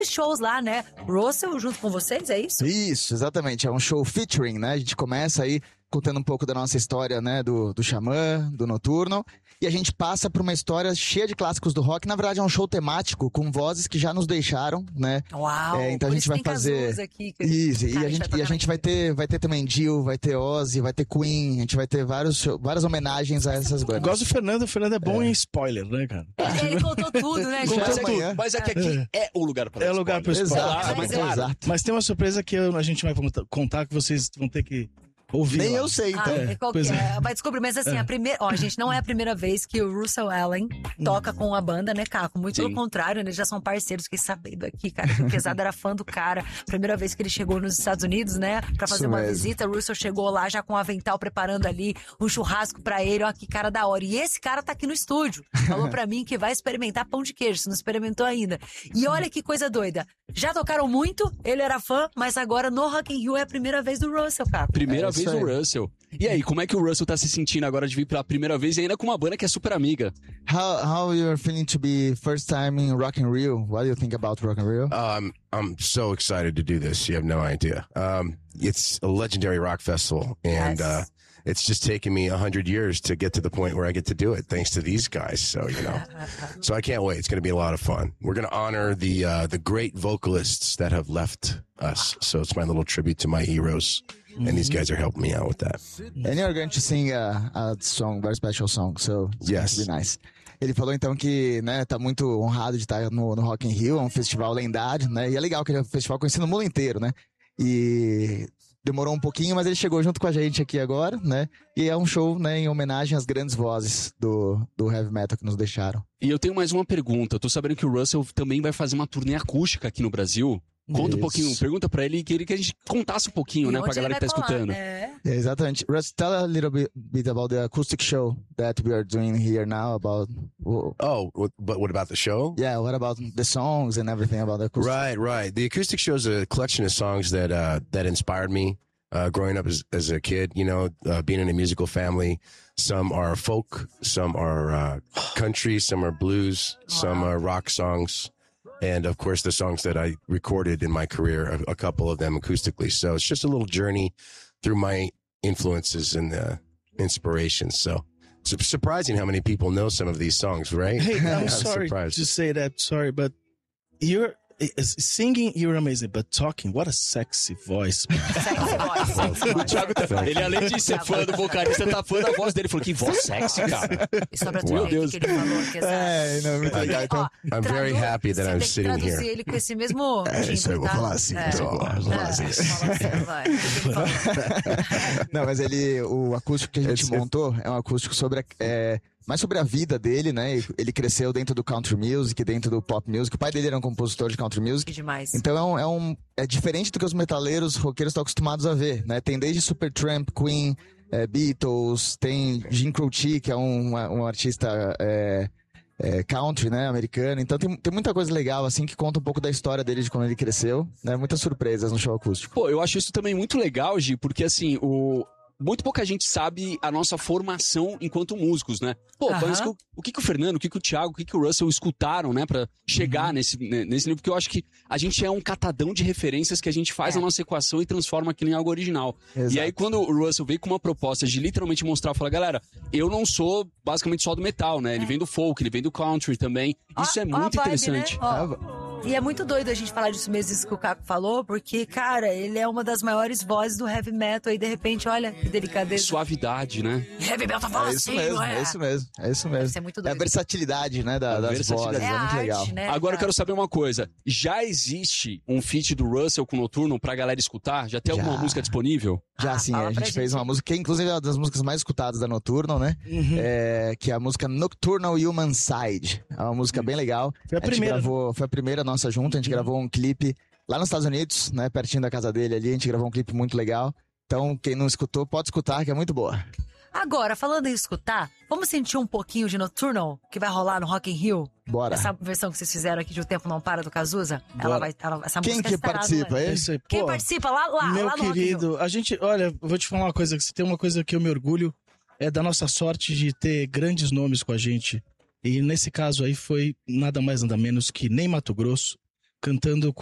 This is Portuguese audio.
shows lá, né? Russell junto com vocês, é isso? Isso, exatamente. É um show featuring, né? A gente começa aí contando um pouco da nossa história, né? Do Xamã, do Noturno. E a gente passa por uma história cheia de clássicos do rock. Na verdade, é um show temático com vozes que já nos deixaram, né? Uau! Então a gente vai fazer... Aqui, isso, e a gente vai ter também Dio, vai ter Ozzy, vai ter Queen. A gente vai ter várias homenagens a essas bandas. Gosto do Fernando. O Fernando é bom em spoiler, né, cara? Ele contou tudo, né, gente? Mas é que aqui é o lugar para É o lugar para spoiler. Exato. Mas tem uma surpresa que a gente vai contar que vocês vão ter que ouvir. Nem lá. eu sei, então. Vai descobrir, mas assim, a primeira. Ó, gente, não é a primeira vez que o Russell Allen toca com a banda, né, Caco? Muito pelo contrário, eles já são parceiros. Fiquei sabendo aqui, cara, que o Pesado era fã do cara. Primeira vez que ele chegou nos Estados Unidos, né, pra fazer uma visita, o Russell chegou lá já com um avental preparando ali um churrasco pra ele. Ó, que cara da hora. E esse cara tá aqui no estúdio. Falou pra mim que vai experimentar pão de queijo, se não experimentou ainda. E olha que coisa doida. Já tocaram muito, ele era fã, mas agora no Rock in Rio é a primeira vez do Russell, Caco. Primeira vez do Russell. E aí, como é que o Russell tá se sentindo agora de vir pela primeira vez e ainda com uma banda que é super amiga? How you're feeling to be first time in Rock in Rio? What do you think about Rock in Rio? I'm so excited to do this. You have no idea. It's a legendary rock festival, and it's just taken me 100 years to get to the point where I get to do it, thanks to these guys. So so I can't wait. It's going to be a lot of fun. We're going to honor the great vocalists that have left us. So it's my little tribute to my heroes. And these guys are helping me out with that. And you're going to sing a song, very special song, so it's going to be nice. Ele falou então que, né, tá muito honrado de estar no Rock in Rio, é um festival lendário, né, e é legal que ele é um festival conhecido no mundo inteiro, né, e demorou um pouquinho, mas ele chegou junto com a gente aqui agora, né, e é um show, né, em homenagem às grandes vozes do heavy metal que nos deixaram. E eu tenho mais uma pergunta, eu tô sabendo que o Russell também vai fazer uma turnê acústica aqui no Brasil. Conta um pouquinho, pergunta pra ele, queria que a gente contasse um pouquinho, né, pra galera que tá escutando. Exatamente. Russ, tell a little bit about the acoustic show that we are doing here now about... But what about the show? Yeah, what about the songs and everything about the acoustic? Right. The acoustic show is a collection of songs that inspired me growing up as a kid, being in a musical family. Some are folk, some are country, some are blues, some are rock songs. And, of course, the songs that I recorded in my career, a couple of them acoustically. So it's just a little journey through my influences and inspirations. So it's surprising how many people know some of these songs, right? Hey, I'm sorry to say that, but singing, you're amazing, but talking, what a sexy voice. O Thiago, ele além de ser fã do vocalista, tá fã da voz dele. Falou, que voz sexy, cara. Meu Deus. Que ele falou, muito legal. Então, I'm very happy that I'm sitting here. Traduzir ele com esse mesmo... Isso eu vou falar assim. Não, mas o acústico que a gente montou é um acústico sobre mais sobre a vida dele, né? Ele cresceu dentro do country music, dentro do pop music. O pai dele era um compositor de country music. Que demais. Então é diferente do que os metaleiros roqueiros estão acostumados a ver, né? Tem desde Supertramp, Queen, Beatles, tem Jim Croce, que é um artista country, né, americano. Então tem muita coisa legal, assim, que conta um pouco da história dele, de como ele cresceu, né? Muitas surpresas no show acústico. Pô, eu acho isso também muito legal, Gi, porque assim, muito pouca gente sabe a nossa formação enquanto músicos, né? Pô, parece que o que o Fernando, o que o Thiago, o que o Russell escutaram, né? Pra chegar nesse nível, porque eu acho que a gente é um catadão de referências que a gente faz a nossa equação e transforma aquilo em algo original. Exato. E aí, quando o Russell veio com uma proposta de literalmente mostrar, falar, galera, eu não sou basicamente só do metal, né? Ele vem do folk, ele vem do country também. Isso é muito interessante. Né? E é muito doido a gente falar disso mesmo, isso que o Caco falou, porque, cara, ele é uma das maiores vozes do heavy metal e, de repente, olha que delicadeza. Suavidade, né? Heavy metal fala assim, não é? É isso mesmo. Isso é muito doido. É a versatilidade, né, das vozes, é muito legal. Né, agora eu quero saber uma coisa, já existe um feat do Russell com o Noturno pra galera escutar? Já tem alguma música disponível? Já sim, a gente fez uma música, que inclusive é uma das músicas mais escutadas da Nocturnal, né? Que é a música Nocturnal Human Side. É uma música bem legal. Foi a primeira. Foi a primeira nossa junta, a gente gravou um clipe lá nos Estados Unidos, né? Pertinho da casa dele ali, a gente gravou um clipe muito legal. Então, quem não escutou, pode escutar, que é muito boa. Agora, falando em escutar, vamos sentir um pouquinho de Nocturnal, que vai rolar no Rock in Rio? Bora. Essa versão que vocês fizeram aqui de O Tempo Não Para, do Cazuza? Essa Quem música que participa? Quem participa lá meu no querido, a gente, olha, vou te falar uma coisa, se tem uma coisa que eu me orgulho, é da nossa sorte de ter grandes nomes com a gente. E nesse caso aí foi nada mais nada menos que Ney Matogrosso, cantando